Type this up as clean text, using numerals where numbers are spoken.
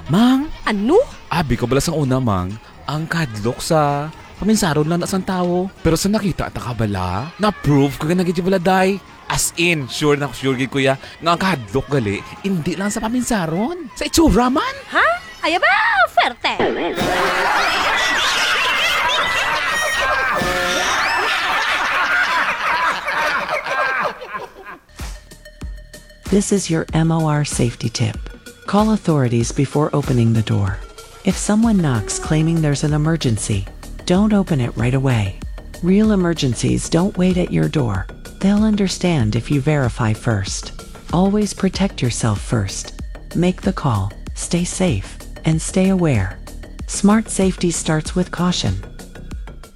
Mang, Ano? abi ko bala sa una, Mang, ang kadlok sa paminsaron lang na sang tao. Pero sa nakita ta ka bala, na-prove ko ka naging bala day. As in, sure na sure gid kuya, nga ang kadlok gali, hindi lang sa paminsaron. Sa itsura man. Ha? Ay ba, ferte! This is your MOR safety tip. Call authorities before opening the door. If someone knocks claiming there's an emergency, don't open it right away. Real emergencies don't wait at your door. They'll understand if you verify first. Always protect yourself first. Make the call, stay safe, and stay aware. Smart safety starts with caution.